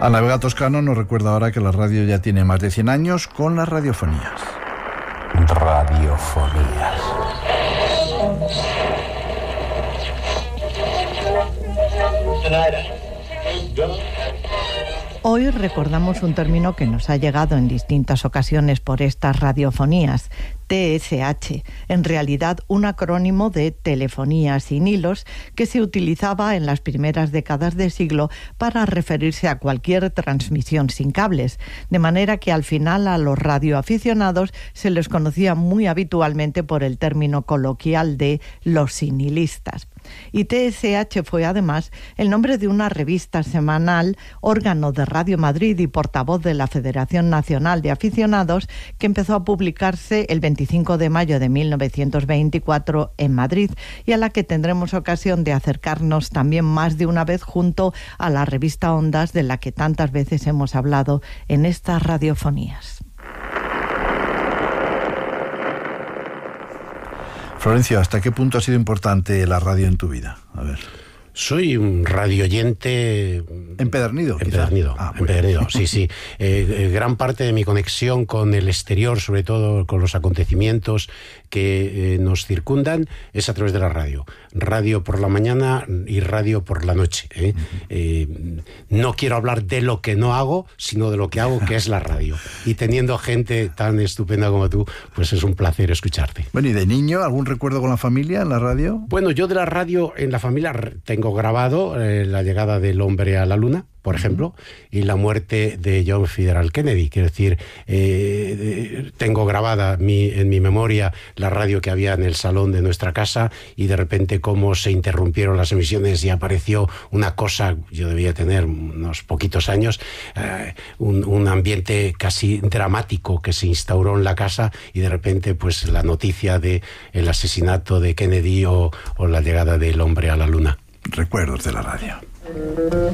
Ana Vega Toscano nos recuerda ahora que la radio ya tiene más de 100 años con las radiofonías. Radiofonías. Hoy recordamos un término que nos ha llegado en distintas ocasiones por estas radiofonías, TSH, en realidad un acrónimo de telefonía sin hilos que se utilizaba en las primeras décadas del siglo para referirse a cualquier transmisión sin cables, de manera que al final a los radioaficionados se les conocía muy habitualmente por el término coloquial de los sinilistas. Y TSH fue además el nombre de una revista semanal, órgano de Radio Madrid y portavoz de la Federación Nacional de Aficionados, que empezó a publicarse el 25 de mayo de 1924 en Madrid y a la que tendremos ocasión de acercarnos también más de una vez junto a la revista Ondas, de la que tantas veces hemos hablado en estas radiofonías. Florencio, ¿hasta qué punto ha sido importante la radio en tu vida? A ver. Soy un radioyente... ¿Empedernido? Empedernido, empedernido, sí. Gran parte de mi conexión con el exterior, sobre todo con los acontecimientos que nos circundan, es a través de la radio. Radio por la mañana y radio por la noche. No quiero hablar de lo que no hago, sino de lo que hago, que es la radio. Y teniendo gente tan estupenda como tú, pues es un placer escucharte. Bueno, ¿y de niño algún recuerdo con la familia en la radio? Bueno, yo de la radio en la familia tengo grabado la llegada del hombre a la luna, por ejemplo, y la muerte de John Fitzgerald Kennedy. Quiero decir, tengo grabada en mi memoria la radio que había en el salón de nuestra casa y de repente cómo se interrumpieron las emisiones y apareció una cosa, yo debía tener unos poquitos años, un ambiente casi dramático que se instauró en la casa y de repente pues la noticia de el asesinato de Kennedy o la llegada del hombre a la luna. Recuerdos de la radio.